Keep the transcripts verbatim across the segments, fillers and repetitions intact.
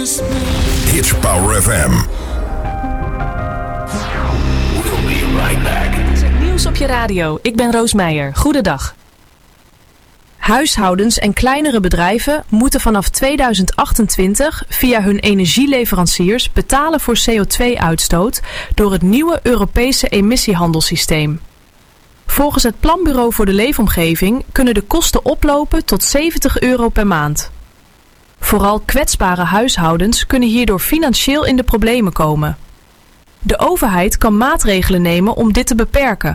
Hits Power F M. We'll be right back. Nieuws op je radio. Ik ben Roos Meijer. Goedendag. Huishoudens en kleinere bedrijven moeten vanaf tweeduizend achtentwintig via hun energieleveranciers betalen voor C O twee uitstoot door het nieuwe Europese emissiehandelssysteem. Volgens het Planbureau voor de Leefomgeving kunnen de kosten oplopen tot zeventig euro per maand. Vooral kwetsbare huishoudens kunnen hierdoor financieel in de problemen komen. De overheid kan maatregelen nemen om dit te beperken.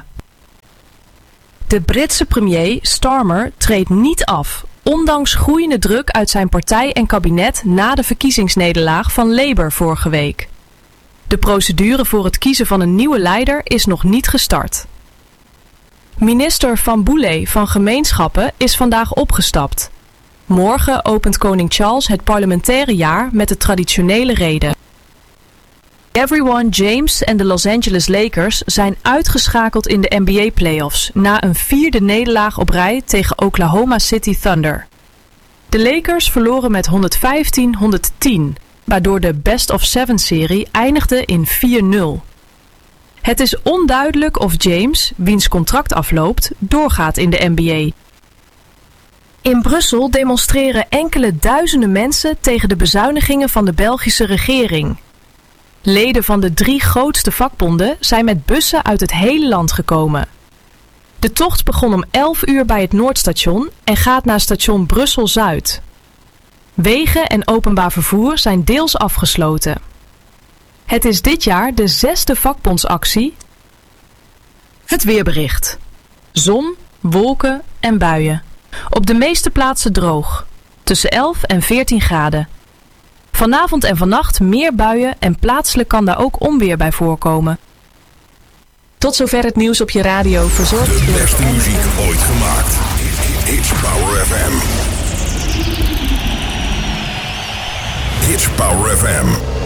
De Britse premier Starmer treedt niet af, ondanks groeiende druk uit zijn partij en kabinet na de verkiezingsnederlaag van Labour vorige week. De procedure voor het kiezen van een nieuwe leider is nog niet gestart. Minister Van Boulay van Gemeenschappen is vandaag opgestapt. Morgen opent koning Charles het parlementaire jaar met de traditionele rede. Everyone James en de Los Angeles Lakers zijn uitgeschakeld in de N B A-playoffs na een vierde nederlaag op rij tegen Oklahoma City Thunder. De Lakers verloren met honderdvijftien honderdtien, waardoor de Best of Seven-serie eindigde in vier nul. Het is onduidelijk of James, wiens contract afloopt, doorgaat in de N B A. In Brussel demonstreren enkele duizenden mensen tegen de bezuinigingen van de Belgische regering. Leden van de drie grootste vakbonden zijn met bussen uit het hele land gekomen. De tocht begon om elf uur bij het Noordstation en gaat naar station Brussel-Zuid. Wegen en openbaar vervoer zijn deels afgesloten. Het is dit jaar de zesde vakbondsactie. Het weerbericht. Zon, wolken en buien. Op de meeste plaatsen droog. Tussen elf en veertien graden. Vanavond en vannacht meer buien en plaatselijk kan daar ook onweer bij voorkomen. Tot zover het nieuws op je radio verzorgd. De beste muziek ooit gemaakt. Hits Power F M. Hits Power F M.